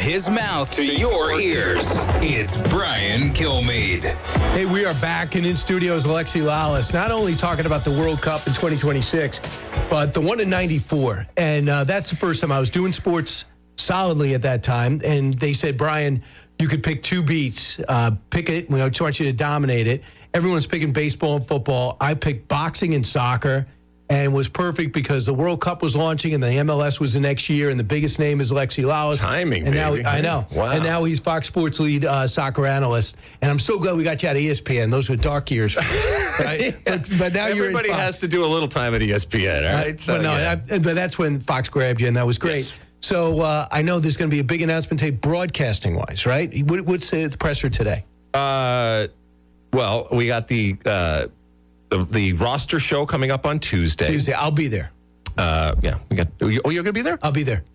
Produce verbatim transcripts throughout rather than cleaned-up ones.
his mouth to your ears, it's Brian Kilmeade. Hey, we are back and in studios, Alexi Lalas, not only talking about the World Cup in twenty twenty-six, but the one in ninety-four. And uh, that's the first time I was doing sports solidly at that time. And they said, Brian, you could pick two beats. Uh, pick it. We just want you to dominate it. Everyone's picking baseball and football. I picked boxing and soccer. And it was perfect because the World Cup was launching and the M L S was the next year, and the biggest name is Alexi Lalas. Timing, and now baby. I know. Wow. And now he's Fox Sports lead uh, soccer analyst. And I'm so glad we got you out of E S P N. Those were dark years. Right? but, but now you're in Everybody Fox. has to do a little time at E S P N, all right? So, but no, yeah. that, but that's when Fox grabbed you, and that was great. Yes. So uh, I know there's going to be a big announcement today, broadcasting-wise, right? What, what's the, the presser today? Uh, well, we got the, uh, the the roster show coming up on Tuesday. Tuesday. I'll be there. Uh, yeah, we got. Oh, you're going to be there? I'll be there.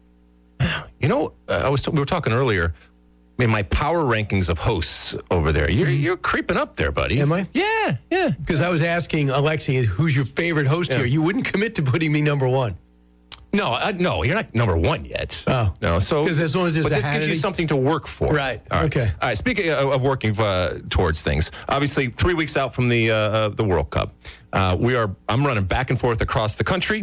You know, uh, I was we were talking earlier. I mean, my power rankings of hosts over there. You're you're creeping up there, buddy. Am I? Yeah, yeah. Because I was asking Alexi, who's your favorite host Yeah. here? You wouldn't commit to putting me number one. No, uh, no, you're not number one yet. Oh. No, so 'Cause as long as there's but a this gives you Hannity- something to work for. Right, All right. okay. All right. Speaking of, of working uh, towards things, obviously three weeks out from the uh, uh, the World Cup, uh, we are. I'm running back and forth across the country.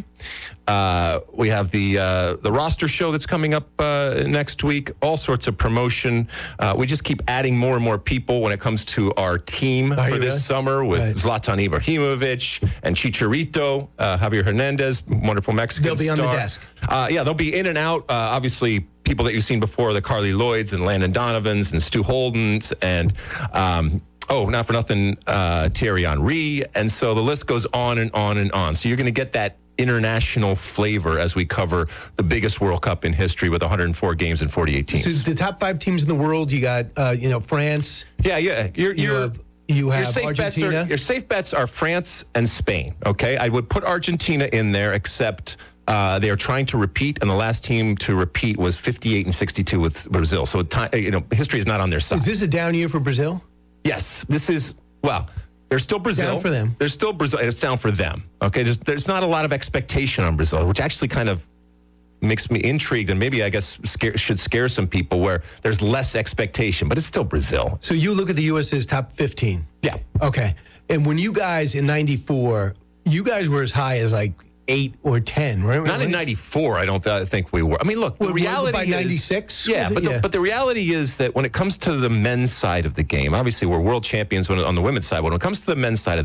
Uh, we have the uh, the roster show that's coming up uh, next week. All sorts of promotion. Uh, we just keep adding more and more people when it comes to our team Are for you this really? summer with Right. Zlatan Ibrahimovic and Chicharito, uh, Javier Hernandez, wonderful Mexican They'll be on the star. desk. Uh, yeah, they'll be in and out. Uh, obviously, people that you've seen before, the Carly Lloyds and Landon Donovans and Stu Holdens and, um, oh, not for nothing, uh, Thierry Henry. And so the list goes on and on and on. So you're going to get that international flavor as we cover the biggest World Cup in history with one hundred four games and forty-eight teams. So the top five teams in the world, you got, uh, you know, France. yeah, yeah. You're, You you're, have, you have your safe bets Argentina. are your safe bets are France and Spain. Okay, I would put Argentina in there, except uh, they are trying to repeat, and the last team to repeat was fifty-eight and sixty-two with Brazil. So time, you know, history is not on their side. Is this a down year for Brazil? Yes, this is well. There's still Brazil. Down for them. There's still Brazil. It's down for them. Okay, there's there's not a lot of expectation on Brazil, which actually kind of makes me intrigued, and maybe I guess scare, should scare some people where there's less expectation, but it's still Brazil. So you look at the U S A's top fifteen. Yeah. Okay. And when you guys in ninety-four, you guys were as high as like eight or ten, right? Not in ninety-four, I don't uh, think we were. I mean, look, the Well, reality by is... ninety-six? Yeah, Was it? but the, Yeah. but the reality is that when it comes to the men's side of the game, obviously we're world champions when, on the women's side. When it comes to the men's side of the